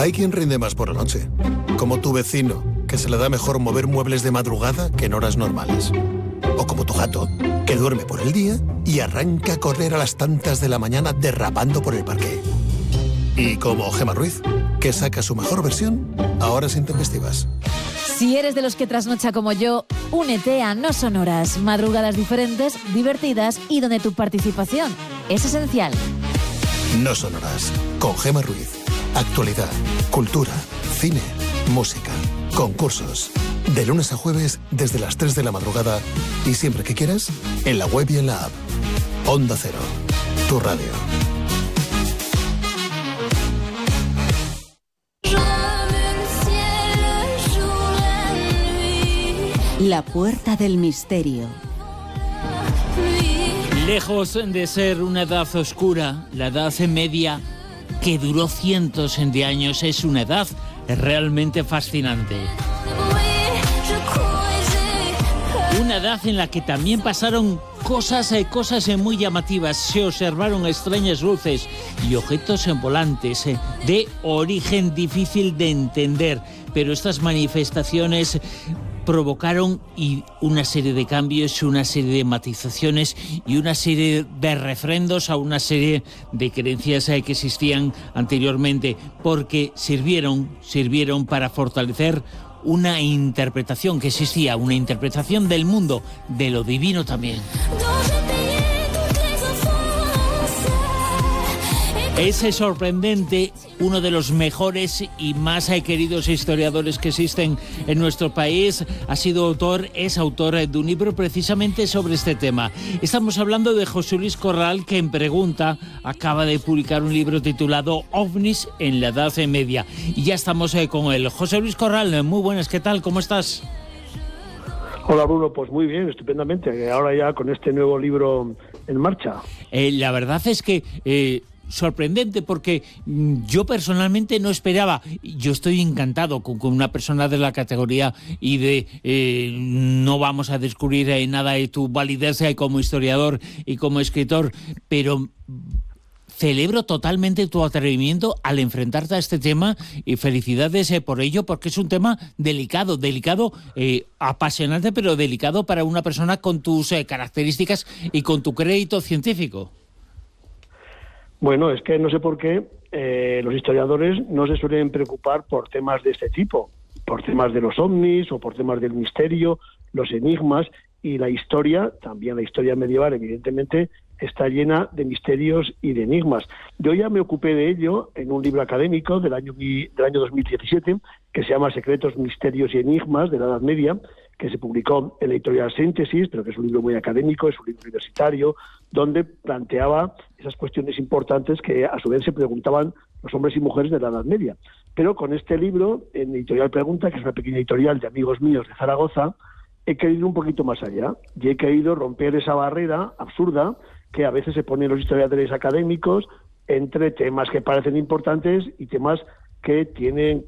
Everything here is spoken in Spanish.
Hay quien rinde más por la noche, como tu vecino, que se le da mejor mover muebles de madrugada que en horas normales. O como tu gato, que duerme por el día y arranca a correr a las tantas de la mañana derrapando por el parque. Y como Gemma Ruiz, que saca su mejor versión a horas intempestivas. Si eres de los que trasnocha como yo, únete a No Son Horas, madrugadas diferentes, divertidas y donde tu participación es esencial. No Son Horas, con Gemma Ruiz. Actualidad, cultura, cine, música, concursos. De lunes a jueves desde las 3 de la madrugada y siempre que quieras, en la web y en la app. Onda Cero, tu radio. La puerta del misterio. Lejos de ser una edad oscura, la edad media, que duró cientos de años, es una edad realmente fascinante. Una edad en la que también pasaron cosas muy llamativas. Se observaron extrañas luces y objetos volantes de origen difícil de entender, pero estas manifestaciones provocaron una serie de cambios, una serie de matizaciones y una serie de refrendos a una serie de creencias que existían anteriormente, porque sirvieron para fortalecer una interpretación que existía, una interpretación del mundo, de lo divino también. Es sorprendente, uno de los mejores y más queridos historiadores que existen en nuestro país es autor de un libro precisamente sobre este tema. Estamos hablando de José Luis Corral, que en Pregunta acaba de publicar un libro titulado OVNIs en la Edad Media. Y ya estamos con él. José Luis Corral, muy buenas, ¿qué tal? ¿Cómo estás? Hola Bruno, pues muy bien, estupendamente. Ahora ya con este nuevo libro en marcha. La verdad es que sorprendente, porque yo personalmente no esperaba. Yo estoy encantado con una persona de la categoría y no vamos a descubrir nada de tu validez como historiador y como escritor, pero celebro totalmente tu atrevimiento al enfrentarte a este tema y felicidades por ello, porque es un tema delicado, apasionante, pero delicado para una persona con tus características y con tu crédito científico. Bueno, es que no sé por qué los historiadores no se suelen preocupar por temas de este tipo, por temas de los ovnis o por temas del misterio, los enigmas, y la historia, también la historia medieval, evidentemente, está llena de misterios y de enigmas. Yo ya me ocupé de ello en un libro académico del año 2017, que se llama Secretos, Misterios y Enigmas de la Edad Media, que se publicó en la editorial Síntesis, pero que es un libro muy académico, es un libro universitario, donde planteaba esas cuestiones importantes que a su vez se preguntaban los hombres y mujeres de la Edad Media. Pero con este libro, en Editorial Pregunta, que es una pequeña editorial de amigos míos de Zaragoza, he querido ir un poquito más allá y he querido romper esa barrera absurda que a veces se ponen los historiadores académicos entre temas que parecen importantes y temas que tienen